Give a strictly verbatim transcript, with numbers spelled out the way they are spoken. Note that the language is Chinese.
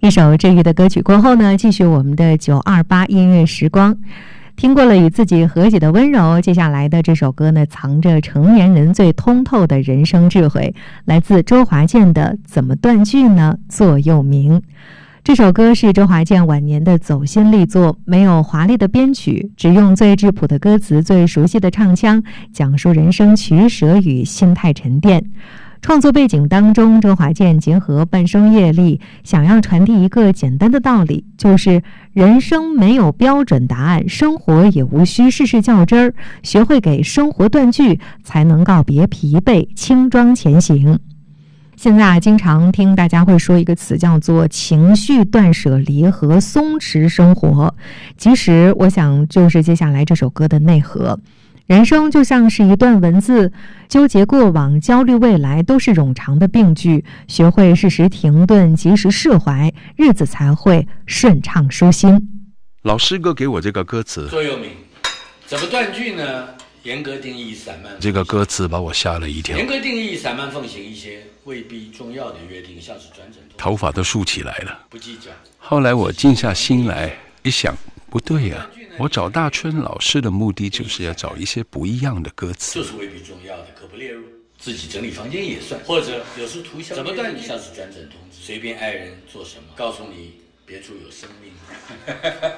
一首治愈的歌曲过后呢，继续我们的九二八音乐时光。听过了与自己和解的温柔，接下来的这首歌呢，藏着成年人最通透的人生智慧，来自周华健的《怎么断句呢？座右铭》。这首歌是周华健晚年的走心力作，没有华丽的编曲，只用最质朴的歌词、最熟悉的唱腔，讲述人生取舍与心态沉淀。创作背景当中，周华健结合半生阅历，想要传递一个简单的道理，就是人生没有标准答案，生活也无需事事较真儿，学会给生活断句，才能告别疲惫，轻装前行。现在啊，经常听大家会说一个词叫做情绪断舍离和松弛生活，其实我想就是接下来这首歌的内核。人生就像是一段文字，纠结过往，焦虑未来，都是冗长的病句，学会适时停顿，及时释怀，日子才会顺畅舒心。 老师哥给我这个歌词座右铭，怎么断句呢？严格定义散漫， 这个歌词把我吓了一跳。 严格定义散漫奉行一些未必重要的约定，像是转诊头发都竖起来了， 不计较。 后来我静下心来一想，不对呀、啊，我找大春老师的目的就是要找一些不一样的歌词， 就是未必重要的，可不列入。自己整理房间也算，或者有时涂怎么断句，像是转诊通知，随便爱人做什么，告诉你别处有生命。